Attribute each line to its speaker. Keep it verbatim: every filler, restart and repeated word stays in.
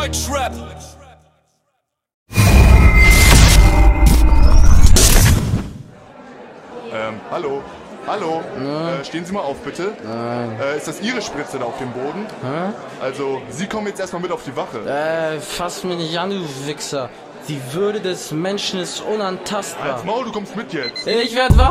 Speaker 1: Deutschrap.
Speaker 2: Ähm, hallo. Hallo. Ja. Äh, stehen Sie mal auf, bitte. Äh, ist das Ihre Spritze da auf dem Boden?
Speaker 3: Hä?
Speaker 2: Also, Sie kommen jetzt erstmal mit auf die Wache.
Speaker 3: Äh, fass mich nicht an, du Wichser. Die Würde des Menschen ist unantastbar.
Speaker 2: Als Maul, du kommst mit jetzt.
Speaker 3: Ich werd wach.